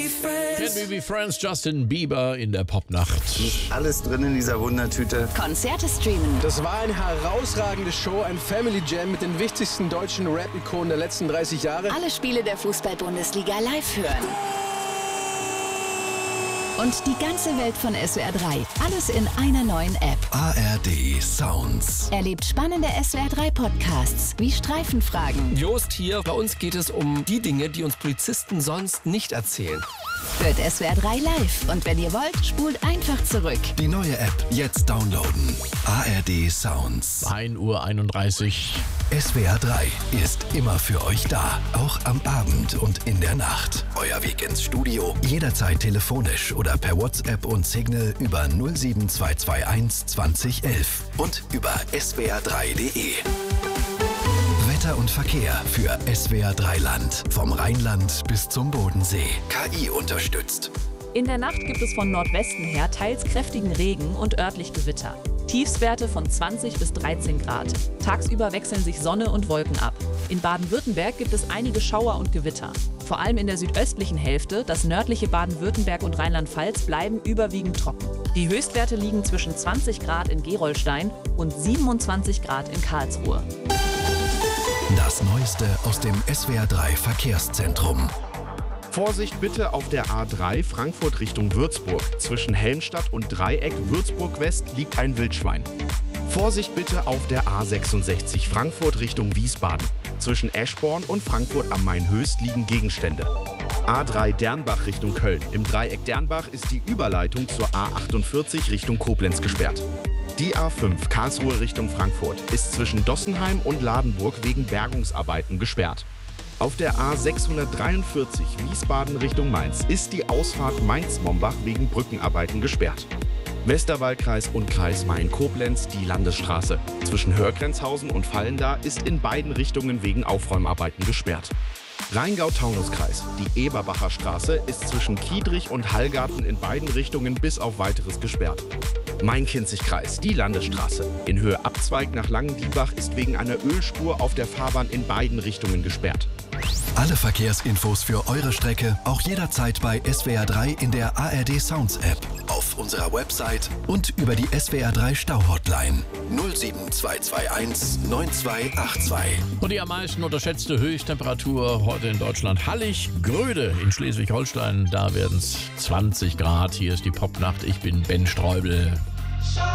Can We Be Friends, Justin Bieber in der Popnacht. Ist alles drin in dieser Wundertüte. Konzerte streamen. Das war eine herausragende Show, ein Family Jam mit den wichtigsten deutschen Rap-Ikonen der letzten 30 Jahre. Alle Spiele der Fußball-Bundesliga live hören. Und die ganze Welt von SWR 3. Alles in einer neuen App. ARD Sounds. Erlebt spannende SWR 3 Podcasts wie Streifenfragen. Jost hier. Bei uns geht es um die Dinge, die uns Polizisten sonst nicht erzählen. Hört SWR 3 live. Und wenn ihr wollt, spult einfach zurück. Die neue App jetzt downloaden. ARD Sounds. 1:31 Uhr. SWR 3 ist immer für euch da. Auch am Abend und in der Nacht. Euer Weg ins Studio. Jederzeit telefonisch oder per WhatsApp und Signal über 07221 2011 und über swr3.de. Wetter und Verkehr für SWR 3 Land. Vom Rheinland bis zum Bodensee. KI unterstützt. In der Nacht gibt es von Nordwesten her teils kräftigen Regen und örtlich Gewitter. Tiefstwerte von 20 bis 13 Grad. Tagsüber wechseln sich Sonne und Wolken ab. In Baden-Württemberg gibt es einige Schauer und Gewitter. Vor allem in der südöstlichen Hälfte, das nördliche Baden-Württemberg und Rheinland-Pfalz, bleiben überwiegend trocken. Die Höchstwerte liegen zwischen 20 Grad in Gerolstein und 27 Grad in Karlsruhe. Das Neueste aus dem SWR 3 Verkehrszentrum. Vorsicht bitte auf der A3 Frankfurt Richtung Würzburg. Zwischen Helmstadt und Dreieck Würzburg West liegt ein Wildschwein. Vorsicht bitte auf der A66 Frankfurt Richtung Wiesbaden. Zwischen Eschborn und Frankfurt am Main-Höchst liegen Gegenstände. A3 Dernbach Richtung Köln. Im Dreieck Dernbach ist die Überleitung zur A48 Richtung Koblenz gesperrt. Die A5 Karlsruhe Richtung Frankfurt ist zwischen Dossenheim und Ladenburg wegen Bergungsarbeiten gesperrt. Auf der A643 Wiesbaden Richtung Mainz ist die Ausfahrt Mainz-Mombach wegen Brückenarbeiten gesperrt. Westerwaldkreis und Kreis Main-Koblenz die Landesstraße. Zwischen Hörgrenzhausen und Vallendar ist in beiden Richtungen wegen Aufräumarbeiten gesperrt. Rheingau-Taunus-Kreis. Die Eberbacher Straße ist zwischen Kiedrich und Hallgarten in beiden Richtungen bis auf Weiteres gesperrt. Main-Kinzig-Kreis, die Landesstraße. In Höhe Abzweig nach Langendiebach ist wegen einer Ölspur auf der Fahrbahn in beiden Richtungen gesperrt. Alle Verkehrsinfos für eure Strecke auch jederzeit bei SWR 3 in der ARD Sounds App, auf unserer Website und über die SWR 3 Stau-Hotline 07221 9282. Und die am meisten unterschätzte Höchsttemperatur heute in Deutschland. Hallig-Gröde in Schleswig-Holstein. Da werden es 20 Grad. Hier ist die Popnacht. Ich bin Ben Streubel.